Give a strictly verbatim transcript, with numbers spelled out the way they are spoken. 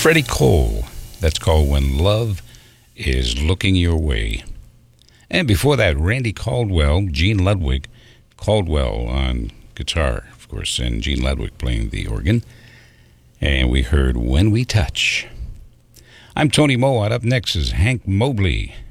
Freddie Cole. That's called When Love Is Looking Your Way. And before that, Randy Caldwell, Gene Ludwig, Caldwell on guitar, of course, and Gene Ludwig playing the organ. And we heard When We Touch. I'm Tony Mowat. Up next is Hank Mobley.